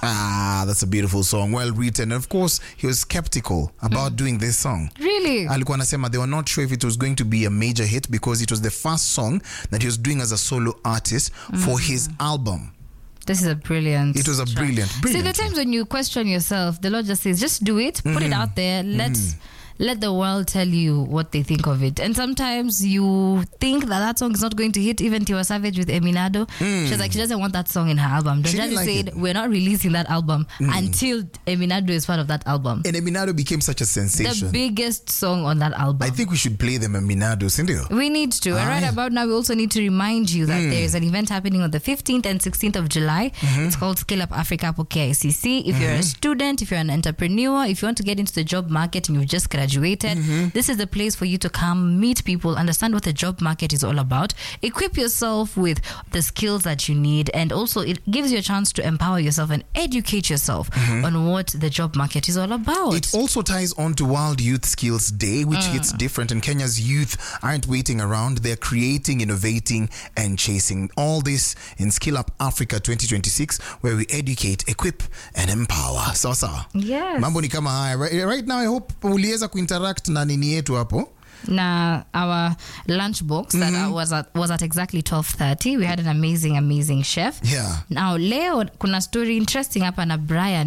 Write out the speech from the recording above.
Ah, that's a beautiful song, well written. And of course, he was skeptical about doing this song. Really? Alikuwa anasema they were not sure if it was going to be a major hit because it was the first song that he was doing as a solo artist for his album. This is a brilliant. It was a brilliant. See, the times when you question yourself, the Lord just says, just do it, put it out there, let the world tell you what they think of it. And sometimes you think that song is not going to hit. Even Tiwa Savage with Eminado, she's like, she doesn't want that song in her album. The judge said, we're not releasing that album until Eminado is part of that album. And Eminado became such a sensation. The biggest song on that album. I think we should play them Eminado, Cindy. We need to. And right about now, we also need to remind you that there is an event happening on the 15th and 16th of July. It's called Scale Up Africa for KICC. If you're a student, if you're an entrepreneur, if you want to get into the job market and you've just graduated, this is the place for you to come, meet people, understand what the job market is all about, equip yourself with the skills that you need, and also it gives you a chance to empower yourself and educate yourself on what the job market is all about. It also ties on to World Youth Skills Day, which hits different, and Kenya's youth aren't waiting around. They're creating, innovating, and chasing. All this in Skill Up Africa 2026, where we educate, equip, and empower. Sasa. Yes. Mambo ni kama haya. Right now, I hope uliweza kuinteract na nini yetu hapo. Na our lunchbox that was at exactly 12:30. We had an amazing chef. Yeah. Now leo kuna story interesting hapa na Brian